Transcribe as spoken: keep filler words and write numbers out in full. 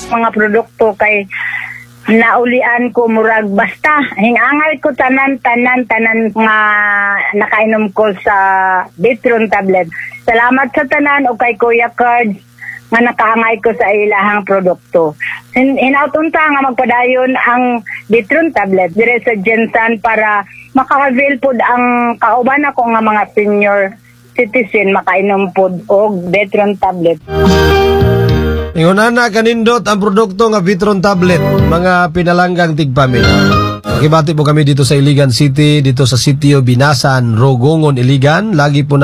mga produkto kay naulian ko murag basta hingangay ko tanan tanan tanan nga nakainom ko sa Bitron tablet. Salamat sa tanan o kay Kuya Cards nga nakaangay ko sa ilahang produkto. Hin hinautunta nga magpadayon ang Bitron tablet dire sa Jensan para maka-avail pod ang kauban ako nga mga senior citizen makainom pod og Bitron tablet. Ingon na kanindot ang produkto nga Bitron tablet, mga pinalanggang tigpamilya. Nakibati po kami dito sa Iligan City, dito sa Sitio Binasan, Rogongon, Iligan. Lagi po